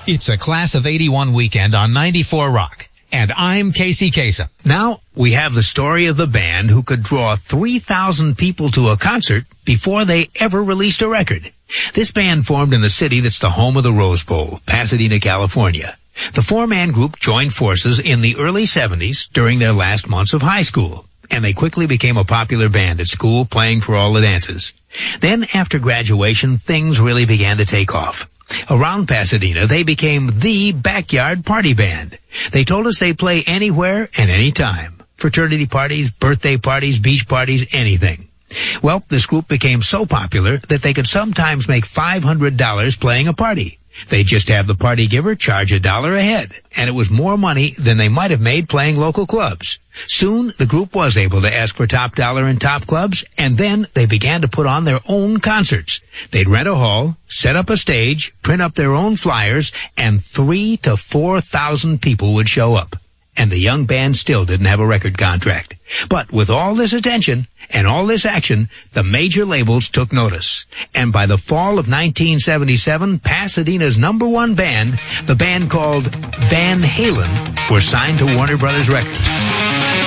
It's a Class of 81 weekend on 94 Rock. And I'm Casey Kasem. Now, we have the story of the band who could draw 3,000 people to a concert before they ever released a record. This band formed in the city that's the home of the Rose Bowl, Pasadena, California. The four-man group joined forces in the early 70s during their last months of high school, and they quickly became a popular band at school, playing for all the dances. Then, after graduation, things really began to take off. Around Pasadena, they became the backyard party band. They told us they'd play anywhere and anytime. Fraternity parties, birthday parties, beach parties, anything. Well, this group became so popular that they could sometimes make $500 playing a party. They'd just have the party giver charge $1 a head, and it was more money than they might have made playing local clubs. Soon, the group was able to ask for top dollar in top clubs, and then they began to put on their own concerts. They'd rent a hall, set up a stage, print up their own flyers, and 3,000 to 4,000 people would show up. And the young band still didn't have a record contract. But with all this attention and all this action, the major labels took notice. And by the fall of 1977, Pasadena's #1 band, the band called Van Halen, were signed to Warner Brothers Records.